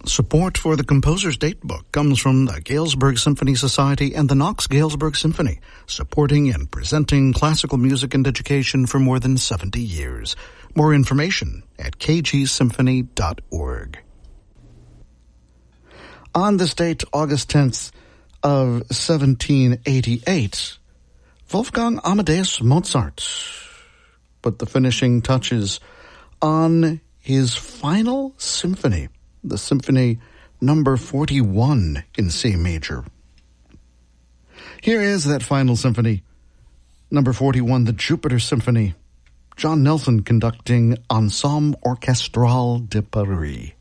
Support for the Composer's Datebook comes from the Galesburg Symphony Society and the Knox Galesburg Symphony, supporting and presenting classical music and education for more than 70 years. More information at kgsymphony.org. On this date, August 10th of 1788, Wolfgang Amadeus Mozart put the finishing touches on his final symphony, the Symphony Number 41 in C major. Here is that final symphony, Number 41, the Jupiter Symphony, John Nelson conducting Ensemble Orchestral de Paris.